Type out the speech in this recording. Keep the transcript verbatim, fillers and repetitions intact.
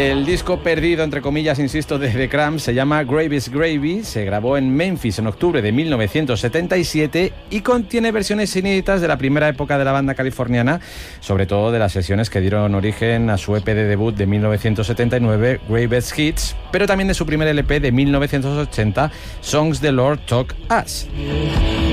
El disco perdido, entre comillas, insisto, de The Cramps se llama Gravy is Gravy, se grabó en Memphis en octubre de mil novecientos setenta y siete y contiene versiones inéditas de la primera época de la banda californiana, sobre todo de las sesiones que dieron origen a su E P de debut de mil novecientos setenta y nueve, Greatest Hits, pero también de su primer L P de mil novecientos ochenta, Songs the Lord Taught Us.